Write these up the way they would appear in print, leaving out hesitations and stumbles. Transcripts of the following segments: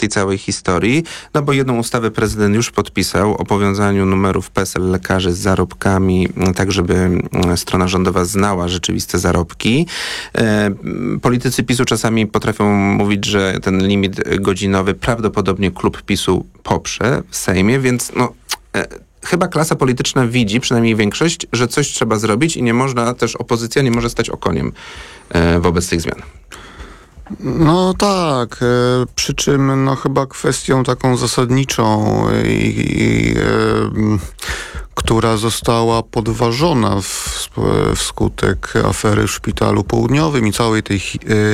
tej całej historii, no bo jedną ustawę prezydent już podpisał o powiązaniu numerów PESEL lekarzy z zarobkami, tak żeby strona rządowa znała rzeczywiste zarobki. Politycy PiS-u czasami potrafią mówić, że ten limit godzinowy prawdopodobnie klub PiS-u poprze w Sejmie, więc chyba klasa polityczna widzi, przynajmniej większość, że coś trzeba zrobić i nie można, też opozycja nie może stać okoniem wobec tych zmian. No tak, przy czym chyba kwestią taką zasadniczą która została podważona wskutek afery w Szpitalu Południowym i całej tej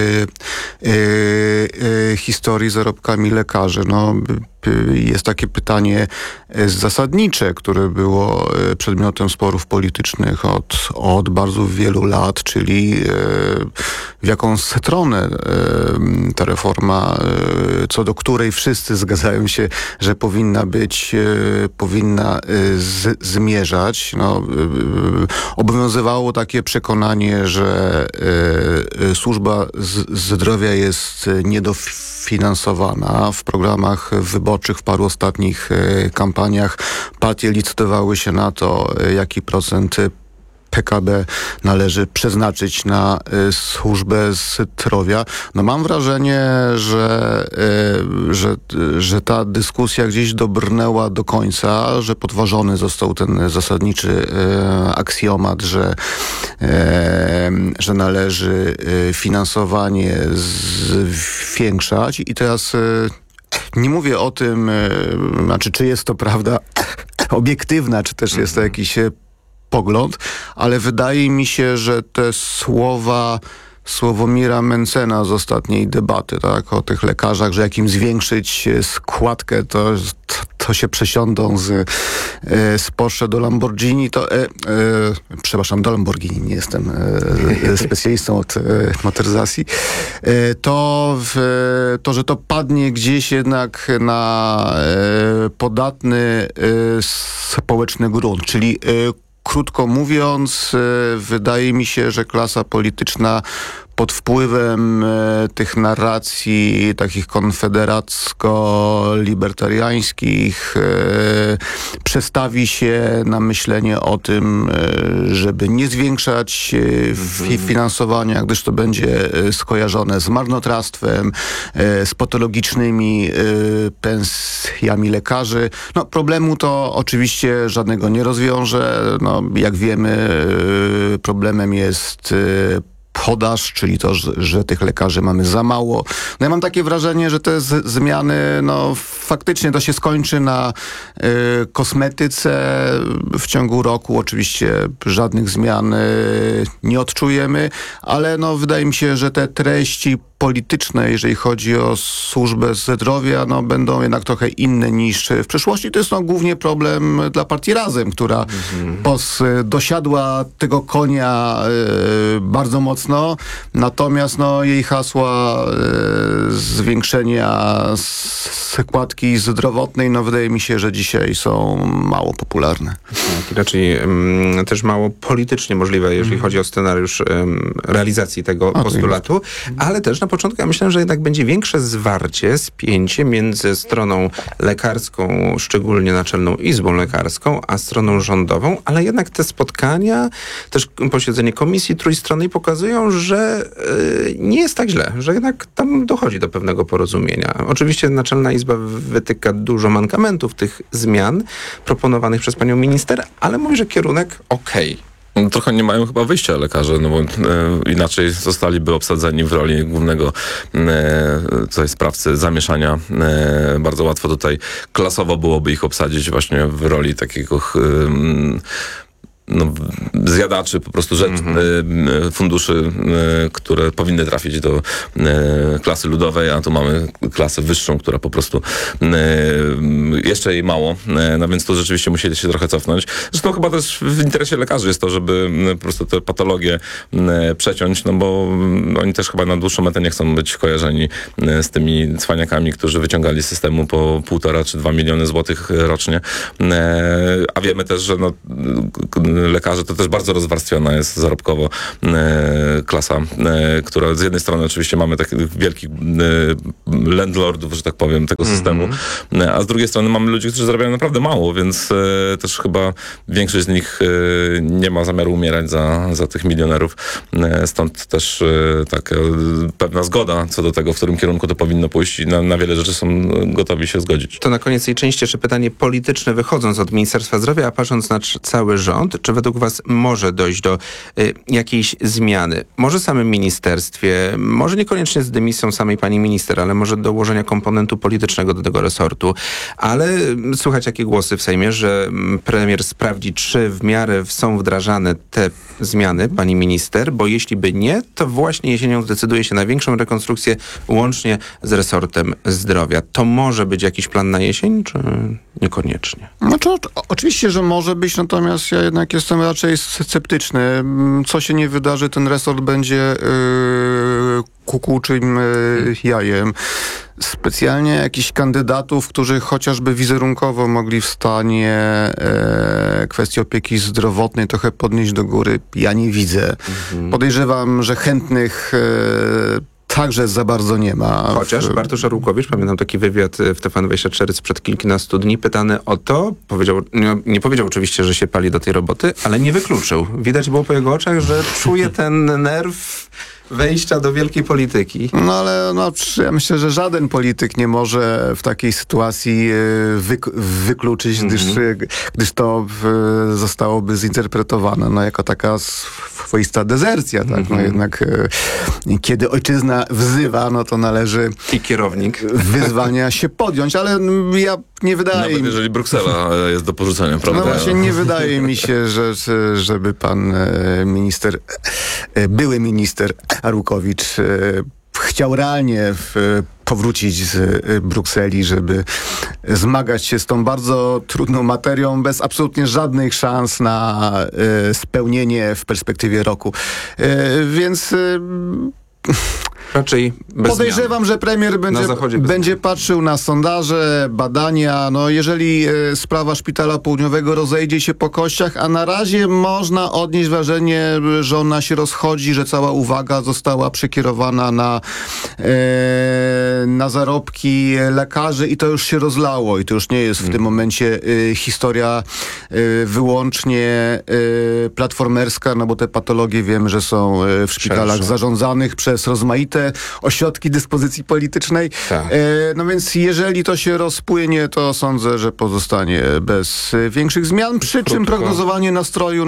historii z zarobkami lekarzy. Jest takie pytanie zasadnicze, które było przedmiotem sporów politycznych od bardzo wielu lat, czyli w jaką stronę ta reforma, co do której wszyscy zgadzają się, że powinna zmierzać. Obowiązywało takie przekonanie, że służba zdrowia jest niedofinansowana. W programach wyborczych w paru ostatnich kampaniach partie licytowały się na to, jaki procent PKB należy przeznaczyć na służbę zdrowia. Mam wrażenie, że ta dyskusja gdzieś dobrnęła do końca, że podważony został ten zasadniczy aksjomat, że należy finansowanie zwiększać. I teraz nie mówię o tym, czy jest to prawda obiektywna, czy też jest to jakiś pogląd, ale wydaje mi się, że te słowa Sławomira Mencena z ostatniej debaty, tak, o tych lekarzach, że jak im zwiększyć składkę, to się przesiądą z Porsche do Lamborghini, przepraszam, do Lamborghini, nie jestem specjalistą od motoryzacji, że to padnie gdzieś jednak na podatny społeczny grunt, czyli krótko mówiąc, wydaje mi się, że klasa polityczna pod wpływem tych narracji takich konfederacko-libertariańskich przestawi się na myślenie o tym, żeby nie zwiększać finansowania, gdyż to będzie skojarzone z marnotrawstwem, z patologicznymi pensjami lekarzy. Problemu to oczywiście żadnego nie rozwiąże. Jak wiemy, problemem jest podaż, czyli to, że tych lekarzy mamy za mało. Ja mam takie wrażenie, że te zmiany, faktycznie to się skończy na kosmetyce w ciągu roku. Oczywiście żadnych zmian nie odczujemy, ale wydaje mi się, że te treści polityczne, jeżeli chodzi o służbę zdrowia, będą jednak trochę inne niż w przeszłości. To jest głównie problem dla partii Razem, która dosiadła tego konia bardzo mocno, natomiast jej hasła zwiększenia składki zdrowotnej, wydaje mi się, że dzisiaj są mało popularne. Tak, raczej też mało politycznie możliwe, jeżeli chodzi o scenariusz realizacji tego postulatu, ale też na początku ja myślałem, że jednak będzie większe zwarcie, spięcie między stroną lekarską, szczególnie Naczelną Izbą Lekarską, a stroną rządową, ale jednak te spotkania, też posiedzenie komisji trójstronnej pokazują, że nie jest tak źle, że jednak tam dochodzi do pewnego porozumienia. Oczywiście Naczelna Izba wytyka dużo mankamentów tych zmian proponowanych przez panią minister, ale mówi, że kierunek okej. Trochę nie mają chyba wyjścia lekarze, bo inaczej zostaliby obsadzeni w roli głównego sprawcy zamieszania. Bardzo łatwo tutaj klasowo byłoby ich obsadzić właśnie w roli takiego zjadaczy po prostu funduszy, które powinny trafić do klasy ludowej, a tu mamy klasę wyższą, która po prostu jeszcze jej mało, więc tu rzeczywiście musieli się trochę cofnąć. Zresztą chyba też w interesie lekarzy jest to, żeby po prostu te patologie przeciąć, bo oni też chyba na dłuższą metę nie chcą być kojarzeni z tymi cwaniakami, którzy wyciągali z systemu po 1,5 czy 2 miliony złotych rocznie. A wiemy też, że lekarze, to też bardzo rozwarstwiona jest zarobkowo klasa, która z jednej strony oczywiście mamy takich wielkich landlordów, że tak powiem, tego systemu, a z drugiej strony mamy ludzi, którzy zarabiają naprawdę mało, więc też chyba większość z nich nie ma zamiaru umierać za tych milionerów. Stąd też taka pewna zgoda co do tego, w którym kierunku to powinno pójść i na wiele rzeczy są gotowi się zgodzić. To na koniec tej części jeszcze pytanie polityczne, wychodząc od Ministerstwa Zdrowia, a patrząc na cały rząd, czy według was może dojść do jakiejś zmiany? Może w samym ministerstwie, może niekoniecznie z dymisją samej pani minister, ale może dołożenia komponentu politycznego do tego resortu, ale słychać jakie głosy w Sejmie, że premier sprawdzi, czy w miarę są wdrażane te zmiany, pani minister, bo jeśli by nie, to właśnie jesienią zdecyduje się na większą rekonstrukcję łącznie z resortem zdrowia. To może być jakiś plan na jesień, czy niekoniecznie? Znaczy, oczywiście, że może być, natomiast ja jednak jestem raczej sceptyczny. Co się nie wydarzy, ten resort będzie kukułczym jajem. Specjalnie jakichś kandydatów, którzy chociażby wizerunkowo mogli w stanie kwestii opieki zdrowotnej trochę podnieść do góry, ja nie widzę. Podejrzewam, że chętnych także za bardzo nie ma. Chociaż Bartosz Arłukowicz, pamiętam taki wywiad w TVN24 sprzed kilkunastu dni, pytany o to, powiedział, nie powiedział oczywiście, że się pali do tej roboty, ale nie wykluczył. Widać było po jego oczach, że czuje ten nerw wejścia do wielkiej polityki. No ale ja myślę, że żaden polityk nie może w takiej sytuacji wykluczyć, gdyż to zostałoby zinterpretowane jako taka swoista dezercja. Tak? No jednak kiedy ojczyzna wzywa, no to należy i kierownik wyzwania się podjąć, ale ja nie wydaje Nawet jeżeli Bruksela jest do porzucenia, prawda? No właśnie nie wydaje mi się, żeby pan minister, były minister Arłukowicz chciał realnie powrócić z Brukseli, żeby zmagać się z tą bardzo trudną materią bez absolutnie żadnych szans na spełnienie w perspektywie roku. Więc raczej bez podejrzewam, że premier będzie patrzył na sondaże, badania. No jeżeli sprawa Szpitala Południowego rozejdzie się po kościach, a na razie można odnieść wrażenie, że ona się rozchodzi, że cała uwaga została przekierowana na zarobki lekarzy i to już się rozlało i to już nie jest w tym momencie historia wyłącznie platformerska, no bo te patologie wiemy, że są w szpitalach zarządzanych przez rozmaite ośrodki dyspozycji politycznej. Tak. No więc jeżeli to się rozpłynie, to sądzę, że pozostanie bez większych zmian, przy czym prognozowanie nastroju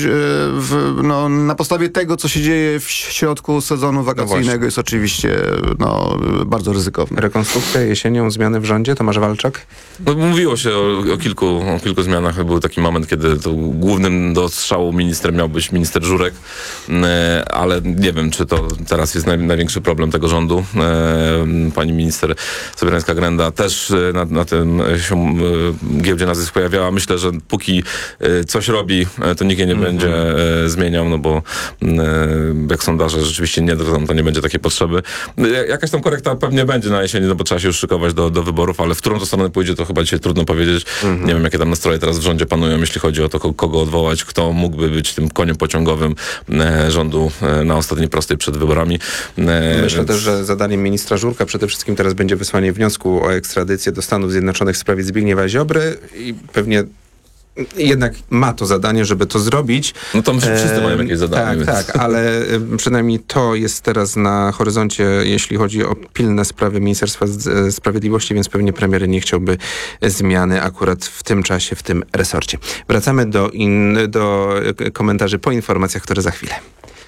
na podstawie tego, co się dzieje w środku sezonu wakacyjnego jest oczywiście bardzo ryzykowne. Rekonstrukcja jesienią, zmiany w rządzie? Tomasz Walczak? No, mówiło się o kilku zmianach. Był taki moment, kiedy to głównym do strzału ministrem miał być minister Żurek, ale nie wiem, czy to teraz jest największy problem tego rządu. Pani minister Sobierańska-Grenda też na tym się giełdzie nazwisk pojawiała. Myślę, że póki coś robi, to nikt jej nie będzie zmieniał, no bo jak sondaże rzeczywiście nie drżą, to nie będzie takiej potrzeby. Jakaś tam korekta pewnie będzie na jesieni, no bo trzeba się już szykować do wyborów, ale w którą to stronę pójdzie, to chyba dzisiaj trudno powiedzieć. Nie wiem, jakie tam nastroje teraz w rządzie panują, jeśli chodzi o to, kogo odwołać, kto mógłby być tym koniem pociągowym rządu na ostatniej prostej przed wyborami. Myślę też, że zadaniem ministra Żurka przede wszystkim teraz będzie wysłanie wniosku o ekstradycję do Stanów Zjednoczonych w sprawie Zbigniewa Ziobry i pewnie jednak ma to zadanie, żeby to zrobić. No to wszyscy mają jakieś zadanie. Tak, ale przynajmniej to jest teraz na horyzoncie, jeśli chodzi o pilne sprawy Ministerstwa Sprawiedliwości, więc pewnie premier nie chciałby zmiany akurat w tym czasie, w tym resorcie. Wracamy do komentarzy po informacjach, które za chwilę.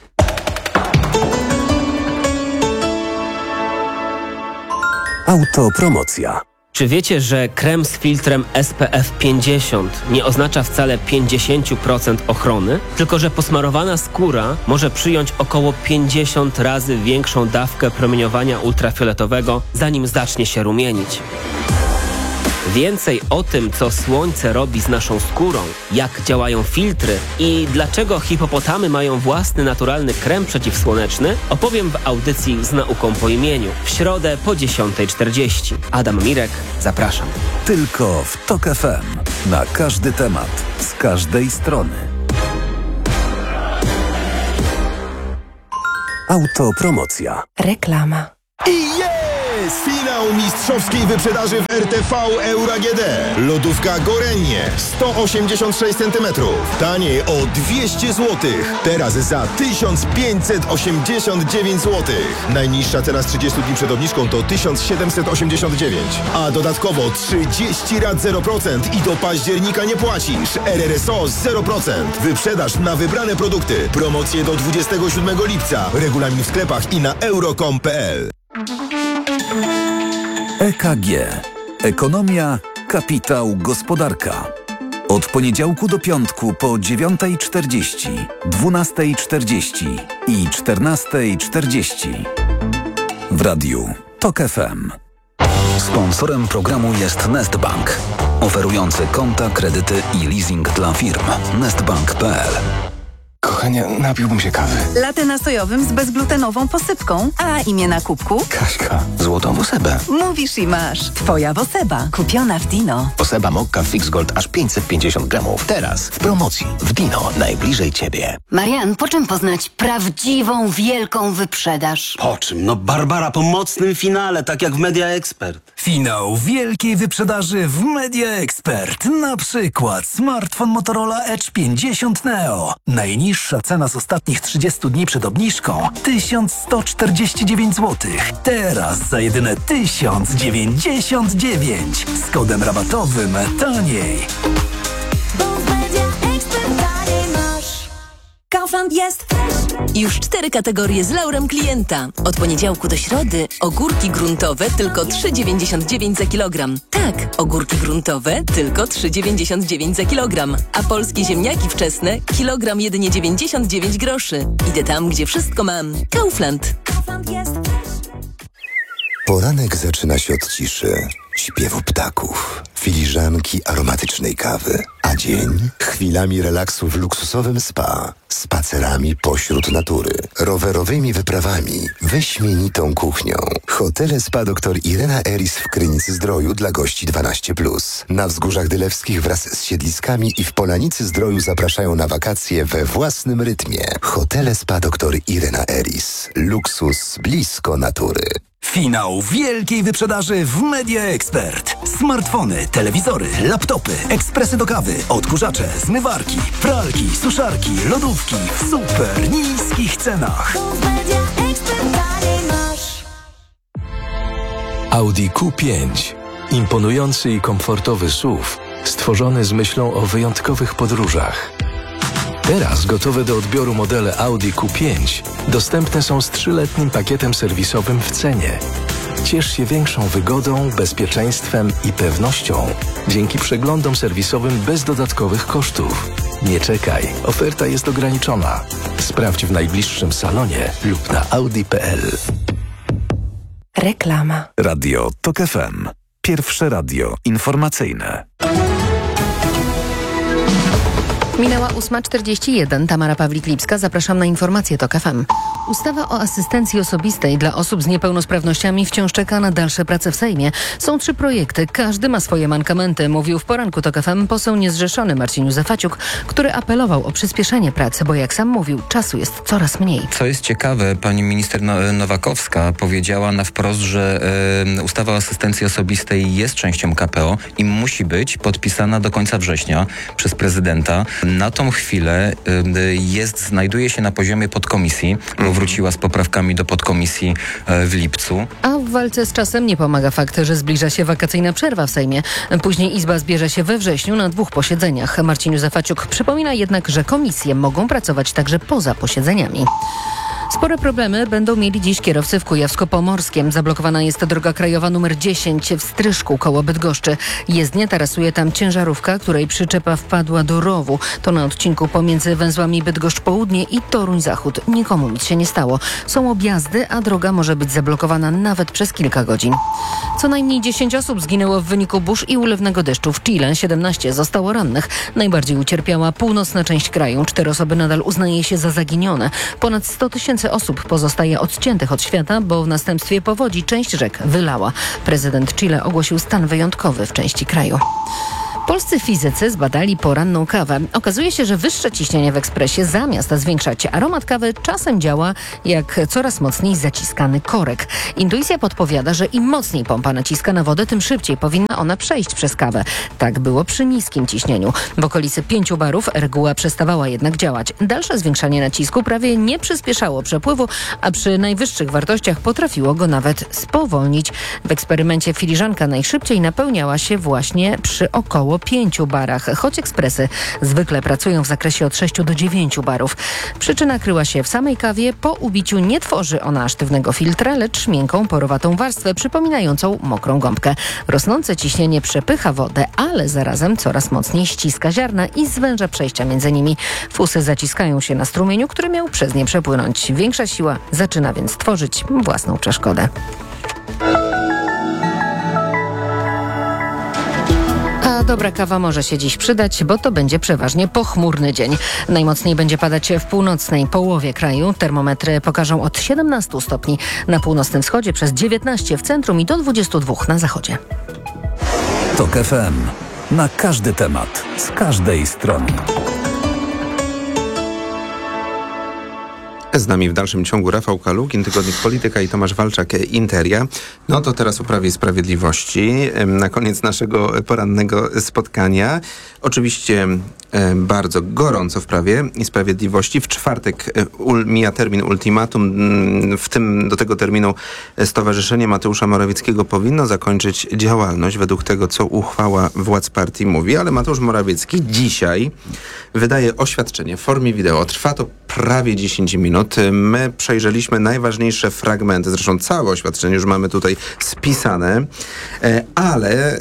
Autopromocja. Czy wiecie, że krem z filtrem SPF 50 nie oznacza wcale 50% ochrony? Tylko że posmarowana skóra może przyjąć około 50 razy większą dawkę promieniowania ultrafioletowego, zanim zacznie się rumienić. Więcej o tym, co słońce robi z naszą skórą, jak działają filtry i dlaczego hipopotamy mają własny naturalny krem przeciwsłoneczny, opowiem w audycji Z nauką po imieniu w środę po 10:40. Adam Mirek, zapraszam. Tylko w TOK FM. Na każdy temat, z każdej strony. Autopromocja. Reklama. I jest! Finał mistrzowskiej wyprzedaży w RTV Euro AGD. Lodówka Gorenie 186 cm. Taniej o 200 zł. Teraz za 1589 zł. Najniższa cena z 30 dni przed obniżką to 1789. A dodatkowo 30 rat 0% i do października nie płacisz. RRSO 0%. Wyprzedaż na wybrane produkty. Promocje do 27 lipca. Regulamin w sklepach i na euro.com.pl. EKG. Ekonomia, kapitał, gospodarka. Od poniedziałku do piątku po 9:40, 12:40 i 14:40. W radiu TOK FM. Sponsorem programu jest Nestbank, oferujący konta, kredyty i leasing dla firm. Nestbank.pl. Kochanie, napiłbym się kawy. Latte na sojowym z bezglutenową posypką. A imię na kubku? Kaśka, złotą Wosebę. Mówisz i masz. Twoja Woseba, kupiona w Dino. Woseba Mokka Fix Gold aż 550 gramów. Teraz w promocji w Dino, najbliżej ciebie. Marian, po czym poznać prawdziwą, wielką wyprzedaż? Po czym? No Barbara po mocnym finale, tak jak w Media Expert. Finał wielkiej wyprzedaży w Media Expert. Na przykład smartfon Motorola Edge 50 Neo. Najniższa cena z ostatnich 30 dni przed obniżką 1149 zł. Teraz za jedyne 1099. Z kodem rabatowym taniej. Kaufland jest już 4 kategorie z laurem klienta. Od poniedziałku do środy ogórki gruntowe tylko 3,99 za kilogram. Tak, ogórki gruntowe tylko 3,99 za kilogram. A polskie ziemniaki wczesne kilogram jedynie 99 groszy. Idę tam, gdzie wszystko mam. Kaufland. Kaufland jest. Poranek zaczyna się od ciszy, śpiewu ptaków, filiżanki aromatycznej kawy, a dzień chwilami relaksu w luksusowym spa, spacerami pośród natury, rowerowymi wyprawami, wyśmienitą kuchnią. Hotele Spa dr Irena Eris w Krynicy-Zdroju dla gości 12+. Na Wzgórzach Dylewskich wraz z siedliskami i w Polanicy-Zdroju zapraszają na wakacje we własnym rytmie. Hotele Spa dr Irena Eris. Luksus blisko natury. Finał wielkiej wyprzedaży w Media Expert. Smartfony, telewizory, laptopy, ekspresy do kawy, odkurzacze, zmywarki, pralki, suszarki, lodówki w super niskich cenach. Audi Q5. Imponujący i komfortowy SUV, stworzony z myślą o wyjątkowych podróżach. Teraz gotowe do odbioru modele Audi Q5 dostępne są z 3-letnim pakietem serwisowym w cenie. Ciesz się większą wygodą, bezpieczeństwem i pewnością dzięki przeglądom serwisowym bez dodatkowych kosztów. Nie czekaj, oferta jest ograniczona. Sprawdź w najbliższym salonie lub na audi.pl. Reklama. Radio TOK FM. Pierwsze radio informacyjne. Minęła 8:41. Tamara Pawlik-Lipska. Zapraszam na informacje TOK FM. Ustawa o asystencji osobistej dla osób z niepełnosprawnościami wciąż czeka na dalsze prace w Sejmie. Są 3 projekty. Każdy ma swoje mankamenty, mówił w poranku TOK FM poseł niezrzeszony Marcin Józefaciuk, który apelował o przyspieszenie pracy, bo jak sam mówił, czasu jest coraz mniej. Co jest ciekawe, pani minister Nowakowska powiedziała na wprost, że ustawa o asystencji osobistej jest częścią KPO i musi być podpisana do końca września przez prezydenta. Na tą chwilę znajduje się na poziomie podkomisji, bo wróciła z poprawkami do podkomisji w lipcu. A w walce z czasem nie pomaga fakt, że zbliża się wakacyjna przerwa w Sejmie. Później Izba zbierze się we wrześniu na 2 posiedzeniach. Marcin Józefaciuk przypomina jednak, że komisje mogą pracować także poza posiedzeniami. Spore problemy będą mieli dziś kierowcy w Kujawsko-Pomorskiem. Zablokowana jest droga krajowa nr 10 w Stryszku koło Bydgoszczy. Jezdnię tarasuje tam ciężarówka, której przyczepa wpadła do rowu. To na odcinku pomiędzy węzłami Bydgoszcz Południe i Toruń Zachód. Nikomu nic się nie stało. Są objazdy, a droga może być zablokowana nawet przez kilka godzin. Co najmniej 10 osób zginęło w wyniku burz i ulewnego deszczu w Chile. 17 zostało rannych. Najbardziej ucierpiała północna część kraju. 4 osoby nadal uznaje się za zaginione. Ponad 100 000 osób pozostaje odciętych od świata, bo w następstwie powodzi część rzek wylała. Prezydent Chile ogłosił stan wyjątkowy w części kraju. Polscy fizycy zbadali poranną kawę. Okazuje się, że wyższe ciśnienie w ekspresie zamiast zwiększać aromat kawy czasem działa jak coraz mocniej zaciskany korek. Intuicja podpowiada, że im mocniej pompa naciska na wodę, tym szybciej powinna ona przejść przez kawę. Tak było przy niskim ciśnieniu. W okolicy 5 barów reguła przestawała jednak działać. Dalsze zwiększanie nacisku prawie nie przyspieszało przepływu, a przy najwyższych wartościach potrafiło go nawet spowolnić. W eksperymencie filiżanka najszybciej napełniała się właśnie przy około 5 barach, choć ekspresy zwykle pracują w zakresie od 6 do 9 barów. Przyczyna kryła się w samej kawie. Po ubiciu nie tworzy ona sztywnego filtra, lecz miękką, porowatą warstwę przypominającą mokrą gąbkę. Rosnące ciśnienie przepycha wodę, ale zarazem coraz mocniej ściska ziarna i zwęża przejścia między nimi. Fusy zaciskają się na strumieniu, który miał przez nie przepłynąć. Większa siła zaczyna więc tworzyć własną przeszkodę. A dobra kawa może się dziś przydać, bo to będzie przeważnie pochmurny dzień. Najmocniej będzie padać w północnej połowie kraju. Termometry pokażą od 17 stopni na północnym wschodzie, przez 19 w centrum i do 22 na zachodzie. TOK FM. Na każdy temat, z każdej strony. Z nami w dalszym ciągu Rafał Kalugin, Tygodnik Polityka i Tomasz Walczak, Interia. No to teraz o Prawie i Sprawiedliwości. Na koniec naszego porannego spotkania. Oczywiście bardzo gorąco w Prawie i Sprawiedliwości. W czwartek mija termin ultimatum. Do tego terminu Stowarzyszenie Mateusza Morawieckiego powinno zakończyć działalność według tego, co uchwała władz partii mówi, ale Mateusz Morawiecki dzisiaj wydaje oświadczenie w formie wideo. Trwa to prawie 10 minut. My przejrzeliśmy najważniejsze fragmenty, zresztą całe oświadczenie już mamy tutaj spisane, ale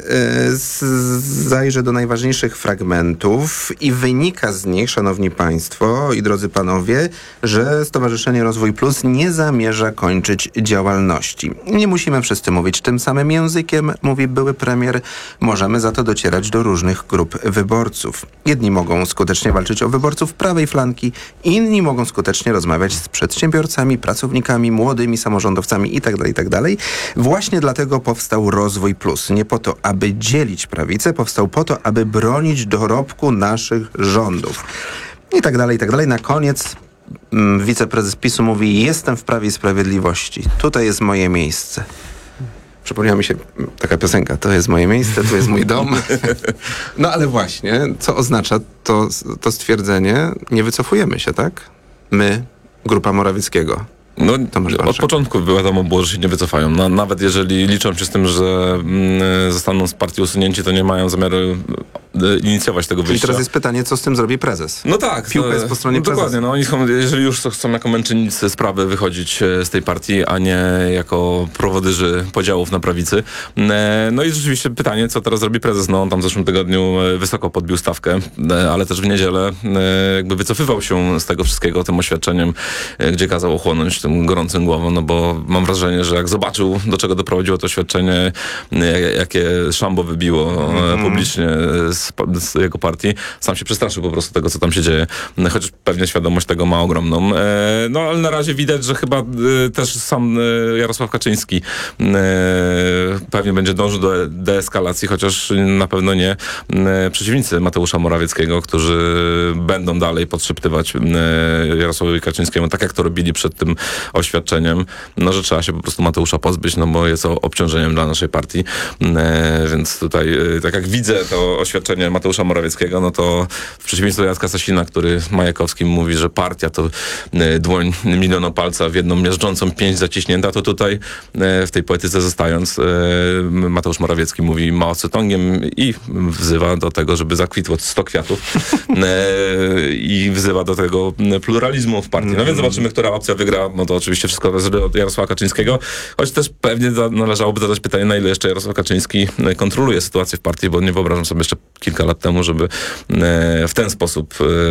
zajrzę do najważniejszych fragmentów i wynika z nich, szanowni państwo i drodzy panowie, że Stowarzyszenie Rozwój Plus nie zamierza kończyć działalności. Nie musimy wszyscy mówić tym samym językiem, mówi były premier. Możemy za to docierać do różnych grup wyborców. Jedni mogą skutecznie walczyć o wyborców prawej flanki, inni mogą skutecznie rozmawiać z przedsiębiorcami, pracownikami, młodymi samorządowcami itd. Właśnie dlatego powstał Rozwój Plus. Nie po to, aby dzielić prawicę, powstał po to, aby bronić dorobku naszych rządów. I tak dalej. Na koniec wiceprezes PiS-u mówi: jestem w Prawie i Sprawiedliwości. Tutaj jest moje miejsce. Przypomniała mi się taka piosenka: to jest moje miejsce, to jest mój dom. No ale właśnie, co oznacza to stwierdzenie? Nie wycofujemy się, tak? My, grupa Morawieckiego. No, od początku wiadomo było, że się nie wycofają. No, nawet jeżeli liczą się z tym, że zostaną z partii usunięci, to nie mają zamiaru inicjować tego wyjścia. I teraz jest pytanie, co z tym zrobi prezes? No tak. Piłka jest po stronie prezesa. Dokładnie. No, oni jeżeli już chcą jako męczennicy sprawy wychodzić z tej partii, a nie jako prowodyrzy podziałów na prawicy. No i rzeczywiście pytanie, co teraz zrobi prezes? No on tam w zeszłym tygodniu wysoko podbił stawkę, ale też w niedzielę jakby wycofywał się z tego wszystkiego tym oświadczeniem, gdzie kazał ochłonąć tym gorącym głową, no bo mam wrażenie, że jak zobaczył, do czego doprowadziło to oświadczenie, jakie szambo wybiło publicznie z jego partii, sam się przestraszył po prostu tego, co tam się dzieje. Chociaż pewnie świadomość tego ma ogromną. No ale na razie widać, że chyba też sam Jarosław Kaczyński pewnie będzie dążył do deeskalacji, chociaż na pewno nie przeciwnicy Mateusza Morawieckiego, którzy będą dalej podszeptywać Jarosławowi Kaczyńskiemu, tak jak to robili przed tym oświadczeniem, no, że trzeba się po prostu Mateusza pozbyć, no bo jest obciążeniem dla naszej partii. Więc tutaj, tak jak widzę to oświadczenie Mateusza Morawieckiego, no to w przeciwieństwie do Jacka Sasina, który Majakowskim mówi, że partia to dłoń milionopalca w jedną miażdżącą pięść zaciśnięta, to tutaj w tej poetyce zostając, Mateusz Morawiecki mówi Mao Tse-tungiem i wzywa do tego, żeby zakwitło 100 kwiatów i wzywa do tego pluralizmu w partii. No więc zobaczymy, która opcja wygra. No to oczywiście wszystko zależy od Jarosława Kaczyńskiego, choć też pewnie należałoby zadać pytanie, na ile jeszcze Jarosław Kaczyński kontroluje sytuację w partii, bo nie wyobrażam sobie jeszcze kilka lat temu, żeby w ten sposób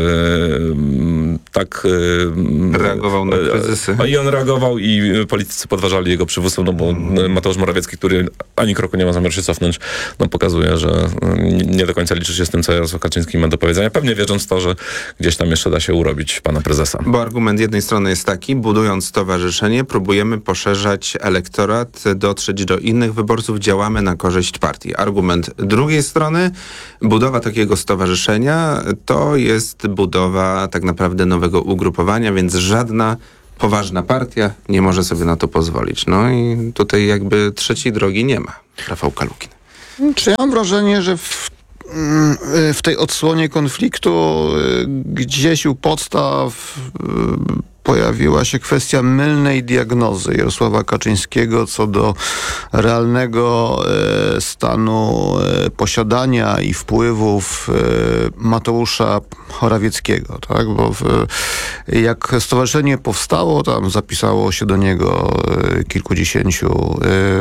tak reagował na kryzysy. I on reagował i politycy podważali jego przywództwo, no bo Mateusz Morawiecki, który ani kroku nie ma zamiaru się cofnąć, no pokazuje, że nie do końca liczy się z tym, co Jarosław Kaczyński ma do powiedzenia, pewnie wierząc w to, że gdzieś tam jeszcze da się urobić pana prezesa. Bo argument jednej strony jest taki: budując stowarzyszenie, próbujemy poszerzać elektorat, dotrzeć do innych wyborców, działamy na korzyść partii. Argument drugiej strony: budowa takiego stowarzyszenia to jest budowa tak naprawdę nowego ugrupowania, więc żadna poważna partia nie może sobie na to pozwolić. No i tutaj jakby trzeciej drogi nie ma. Rafał Kalukin. Czy ja mam wrażenie, że w tej odsłonie konfliktu gdzieś u podstaw pojawiła się kwestia mylnej diagnozy Jarosława Kaczyńskiego co do realnego stanu posiadania i wpływów Mateusza Morawieckiego, tak? Bo jak stowarzyszenie powstało, tam zapisało się do niego kilkudziesięciu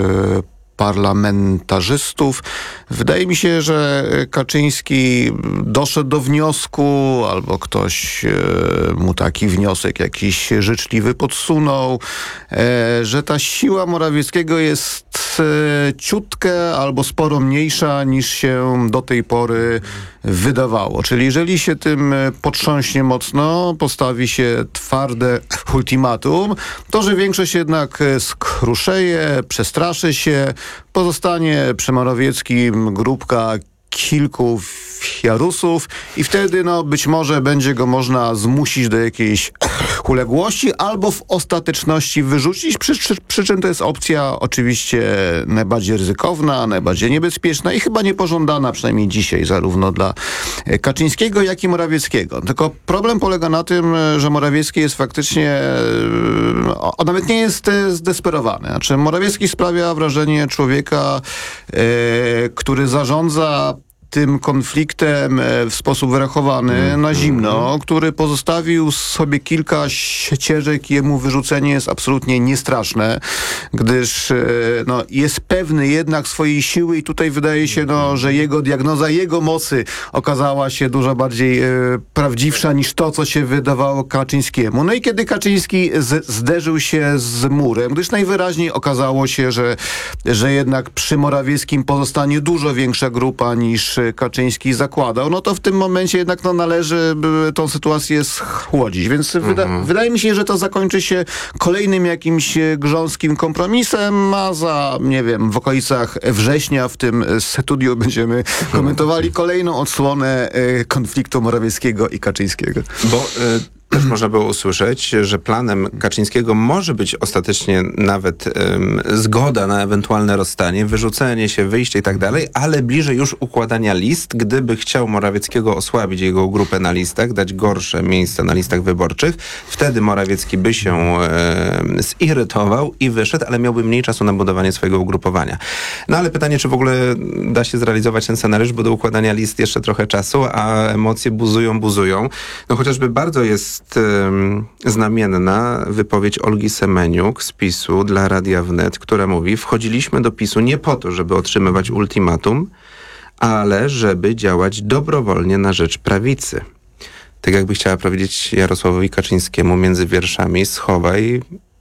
parlamentarzystów. Wydaje mi się, że Kaczyński doszedł do wniosku, albo ktoś mu taki wniosek jakiś życzliwy podsunął, że ta siła Morawieckiego jest ciutkę albo sporo mniejsza niż się do tej pory wydawało. Czyli jeżeli się tym potrząśnie mocno, postawi się twarde ultimatum, to że większość jednak skruszeje, przestraszy się, pozostanie przy Morawieckim grupka kilku jarusów i wtedy być może będzie go można zmusić do jakiejś uległości albo w ostateczności wyrzucić, przy czym to jest opcja oczywiście najbardziej ryzykowna, najbardziej niebezpieczna i chyba niepożądana, przynajmniej dzisiaj, zarówno dla Kaczyńskiego, jak i Morawieckiego. Tylko problem polega na tym, że Morawiecki jest faktycznie, on nawet nie jest zdesperowany. Znaczy Morawiecki sprawia wrażenie człowieka, który zarządza tym konfliktem w sposób wyrachowany na zimno, który pozostawił sobie kilka ścieżek i jemu wyrzucenie jest absolutnie niestraszne, gdyż jest pewny jednak swojej siły i tutaj wydaje się, że jego diagnoza, jego mocy okazała się dużo bardziej prawdziwsza niż to, co się wydawało Kaczyńskiemu. No i kiedy Kaczyński zderzył się z murem, gdyż najwyraźniej okazało się, że jednak przy Morawieckim pozostanie dużo większa grupa niż Kaczyński zakładał, no to w tym momencie jednak należy tą sytuację schłodzić. Więc wydaje mi się, że to zakończy się kolejnym jakimś grząskim kompromisem, a za, nie wiem, w okolicach września w tym studiu będziemy komentowali kolejną odsłonę konfliktu Morawieckiego i Kaczyńskiego. Bo też można było usłyszeć, że planem Kaczyńskiego może być ostatecznie nawet zgoda na ewentualne rozstanie, wyrzucenie się, wyjście i tak dalej, ale bliżej już układania list, gdyby chciał Morawieckiego osłabić jego grupę na listach, dać gorsze miejsca na listach wyborczych, wtedy Morawiecki by się zirytował i wyszedł, ale miałby mniej czasu na budowanie swojego ugrupowania. No ale pytanie, czy w ogóle da się zrealizować ten scenariusz, bo do układania list jeszcze trochę czasu, a emocje buzują. No chociażby bardzo jest znamienna wypowiedź Olgi Semeniuk z PiS-u dla Radia Wnet, która mówi: wchodziliśmy do PiS-u nie po to, żeby otrzymywać ultimatum, ale żeby działać dobrowolnie na rzecz prawicy. Tak jakby chciała powiedzieć Jarosławowi Kaczyńskiemu między wierszami: schowaj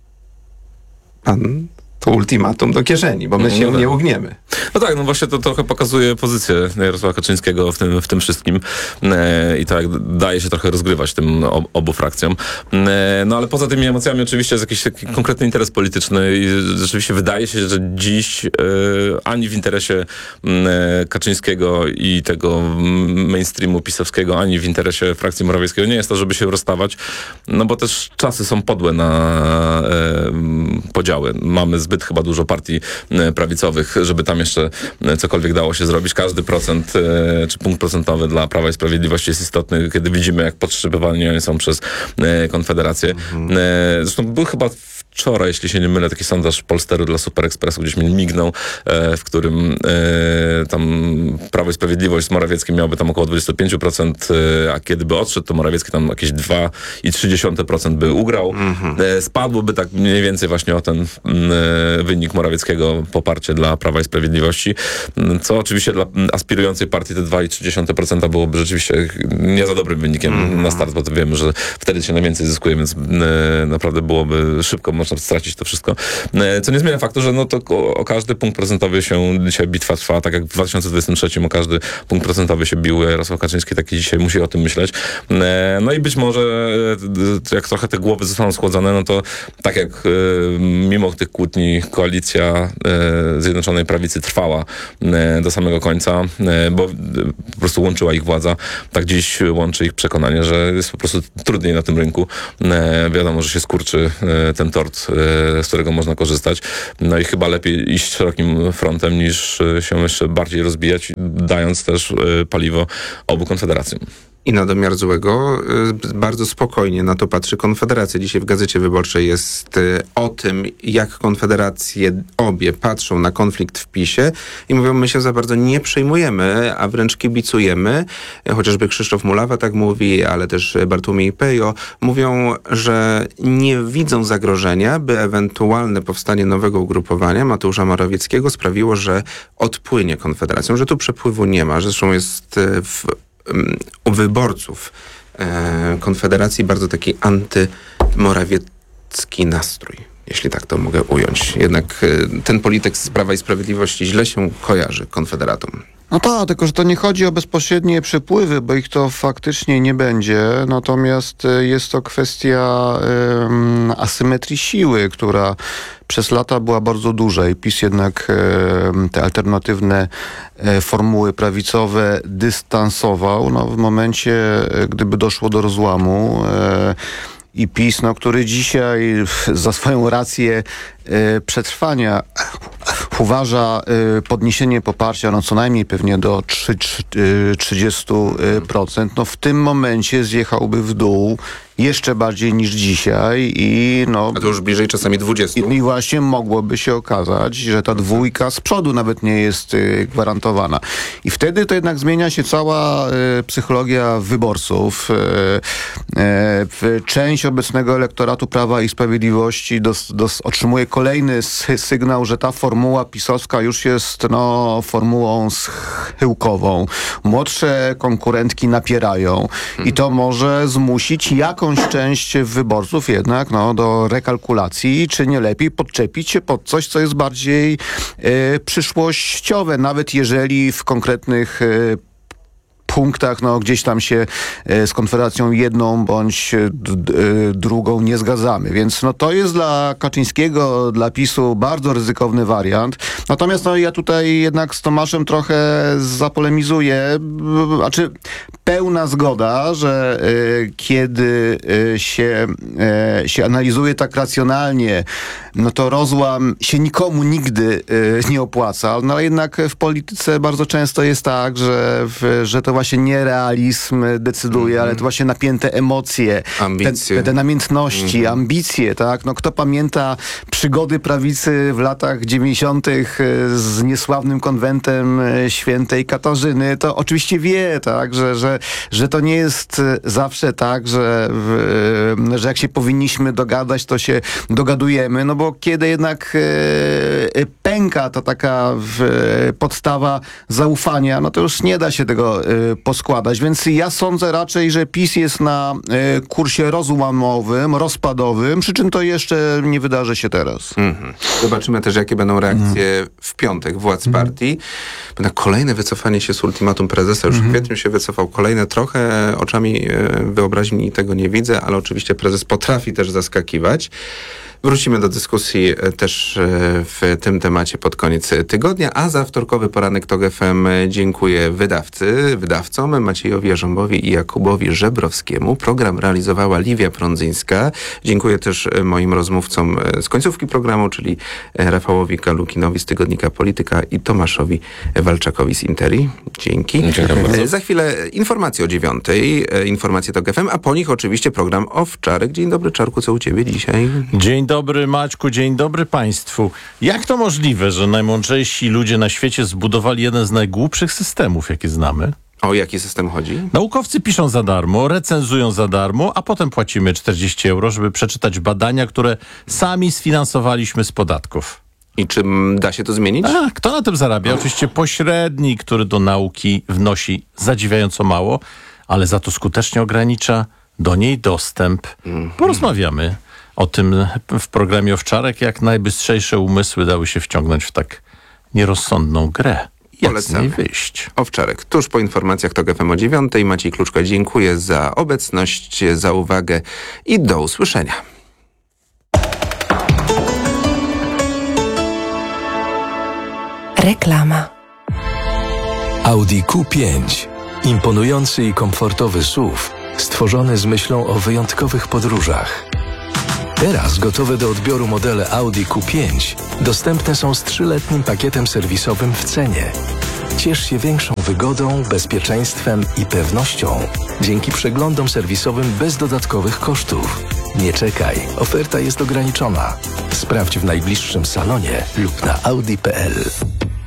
pan to ultimatum do kieszeni, bo my się nie ugniemy. No tak, no właśnie to trochę pokazuje pozycję Jarosława Kaczyńskiego w tym wszystkim i tak daje się trochę rozgrywać tym obu frakcjom. No ale poza tymi emocjami oczywiście jest jakiś taki konkretny interes polityczny i rzeczywiście wydaje się, że dziś ani w interesie Kaczyńskiego i tego mainstreamu pisowskiego, ani w interesie frakcji Morawieckiego nie jest to, żeby się rozstawać, no bo też czasy są podłe na podziały. Mamy zbyt chyba dużo partii prawicowych, żeby tam jeszcze cokolwiek dało się zrobić. Każdy procent czy punkt procentowy dla Prawa i Sprawiedliwości jest istotny, kiedy widzimy, jak podszczypywani oni są przez Konfederację. Zresztą był chyba wczoraj, jeśli się nie mylę, taki sondaż Polsteru dla Super Expressu, gdzieś mi mignął, w którym tam Prawo i Sprawiedliwość z Morawieckim miałoby tam około 25%, a kiedy by odszedł, to Morawiecki tam jakieś 2,3% by ugrał. Spadłoby tak mniej więcej właśnie o ten wynik Morawieckiego poparcie dla Prawa i Sprawiedliwości, co oczywiście dla aspirującej partii te 2,3% byłoby rzeczywiście nie za dobrym wynikiem na start, bo to wiemy, że wtedy się najwięcej zyskuje, więc naprawdę byłoby szybko można stracić to wszystko. Co nie zmienia faktu, że no to o każdy punkt procentowy się dzisiaj bitwa trwa, tak jak w 2023 o każdy punkt procentowy się bił Jarosław Kaczyński, tak i dzisiaj musi o tym myśleć. No i być może jak trochę te głowy zostaną schłodzone, no to tak jak mimo tych kłótni koalicja Zjednoczonej Prawicy trwała do samego końca, bo po prostu łączyła ich władza, tak dziś łączy ich przekonanie, że jest po prostu trudniej na tym rynku. Wiadomo, że się skurczy ten tort, z którego można korzystać. No i chyba lepiej iść szerokim frontem, niż się jeszcze bardziej rozbijać, dając też paliwo obu konfederacjom. I na domiar złego bardzo spokojnie na to patrzy Konfederacja. Dzisiaj w Gazecie Wyborczej jest o tym, jak Konfederacje obie patrzą na konflikt w PiS-ie i mówią, my się za bardzo nie przejmujemy, a wręcz kibicujemy. Chociażby Krzysztof Mulawa tak mówi, ale też Bartłomiej Pejo. Mówią, że nie widzą zagrożenia, by ewentualne powstanie nowego ugrupowania Mateusza Morawieckiego sprawiło, że odpłynie Konfederacją, że tu przepływu nie ma. Zresztą jest u wyborców Konfederacji bardzo taki antymorawiecki nastrój, jeśli tak to mogę ująć. Jednak ten polityk z Prawa i Sprawiedliwości źle się kojarzy Konfederatom. No tak, tylko że to nie chodzi o bezpośrednie przepływy, bo ich to faktycznie nie będzie. Natomiast jest to kwestia asymetrii siły, która przez lata była bardzo duża i PiS jednak te alternatywne formuły prawicowe dystansował. No, w momencie, gdyby doszło do rozłamu i PiS, no, który dzisiaj za swoją rację przetrwania uważa podniesienie poparcia no co najmniej pewnie do 30%, no w tym momencie zjechałby w dół jeszcze bardziej niż dzisiaj i no... A to już bliżej czasami 20. I właśnie mogłoby się okazać, że ta dwójka z przodu nawet nie jest gwarantowana. I wtedy to jednak zmienia się cała psychologia wyborców. Część obecnego elektoratu Prawa i Sprawiedliwości otrzymuje kolejny sygnał, że ta formuła pisowska już jest formułą schyłkową. Młodsze konkurentki napierają i to może zmusić jakąś część wyborców jednak do rekalkulacji, czy nie lepiej podczepić się pod coś, co jest bardziej przyszłościowe, nawet jeżeli w konkretnych punktach gdzieś tam się z Konfederacją jedną bądź drugą nie zgadzamy. Więc to jest dla Kaczyńskiego, dla PiS-u bardzo ryzykowny wariant. Natomiast ja tutaj jednak z Tomaszem trochę zapolemizuję. Znaczy pełna zgoda, że kiedy się analizuje tak racjonalnie, to rozłam się nikomu nigdy nie opłaca. No jednak w polityce bardzo często jest tak, że to właśnie nie realizm decyduje, ale to właśnie napięte emocje, ambicje. Te namiętności, ambicje, tak? Kto pamięta przygody prawicy w latach 90. z niesławnym konwentem świętej Katarzyny, to oczywiście wie, tak? Że to nie jest zawsze tak, że jak się powinniśmy dogadać, to się dogadujemy, bo kiedy jednak pęka to taka podstawa zaufania, to już nie da się tego poskładać. Więc ja sądzę raczej, że PiS jest na kursie rozłamowym, rozpadowym, przy czym to jeszcze nie wydarzy się teraz. Zobaczymy też, jakie będą reakcje w piątek władz partii. Na kolejne wycofanie się z ultimatum prezesa. Już w kwietniu się wycofał kolejne. Trochę oczami wyobraźni tego nie widzę, ale oczywiście prezes potrafi też zaskakiwać. Wrócimy do dyskusji też w tym temacie pod koniec tygodnia, a za wtorkowy poranek TOK FM dziękuję wydawcom Maciejowi Jarząbowi i Jakubowi Żebrowskiemu. Program realizowała Liwia Prądzyńska. Dziękuję też moim rozmówcom z końcówki programu, czyli Rafałowi Kalukinowi z Tygodnika Polityka i Tomaszowi Walczakowi z Interi. Dzięki. Za chwilę informacje o 9:00, informacje TOK FM, a po nich oczywiście program Owczarek. Dzień dobry, Czarku, co u ciebie dzisiaj? Dzień dobry, Maćku, dzień dobry państwu. Jak to możliwe, że najmądrzejsi ludzie na świecie zbudowali jeden z najgłupszych systemów, jakie znamy? O jaki system chodzi? Naukowcy piszą za darmo, recenzują za darmo, a potem płacimy 40 euro, żeby przeczytać badania, które sami sfinansowaliśmy z podatków. I czy da się to zmienić? Kto na tym zarabia? Oczywiście pośrednik, który do nauki wnosi zadziwiająco mało, ale za to skutecznie ogranicza do niej dostęp. Porozmawiamy o tym w programie Owczarek, jak najbystrzejsze umysły dały się wciągnąć w tak nierozsądną grę. Jak z niej wyjść? Owczarek, tuż po informacjach TOK FM o 9:00. Maciej Kluczko, dziękuję za obecność, za uwagę i do usłyszenia. Reklama. Audi Q5. Imponujący i komfortowy SUV, stworzony z myślą o wyjątkowych podróżach. Teraz gotowe do odbioru modele Audi Q5 dostępne są z 3-letnim pakietem serwisowym w cenie. Ciesz się większą wygodą, bezpieczeństwem i pewnością dzięki przeglądom serwisowym bez dodatkowych kosztów. Nie czekaj, oferta jest ograniczona. Sprawdź w najbliższym salonie lub na audi.pl.